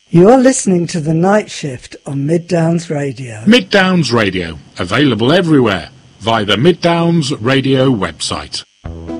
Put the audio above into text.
You're listening to The Night Shift on Mid Downs Radio. Mid Downs Radio, available everywhere via the Mid Downs Radio website.